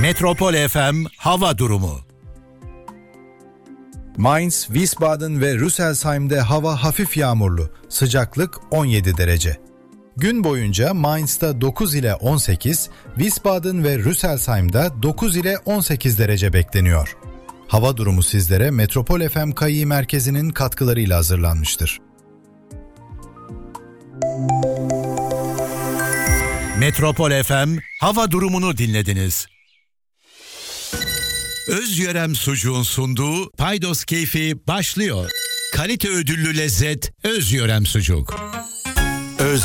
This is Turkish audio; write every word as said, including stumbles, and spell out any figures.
Metropol F M hava durumu. Mainz, Wiesbaden ve Rüsselsheim'de hava hafif yağmurlu. Sıcaklık on yedi derece. Gün boyunca Mainz'da dokuz ile on sekiz, Wiesbaden ve Rüsselsheim'da dokuz ile on sekiz derece bekleniyor. Hava durumu sizlere Metropol F M K İ merkezinin katkılarıyla hazırlanmıştır. Metropol F M hava durumunu dinlediniz. Özyörem Sucuğun sunduğu Paydos Keyfi başlıyor. Kalite ödüllü lezzet Özyörem Sucuk.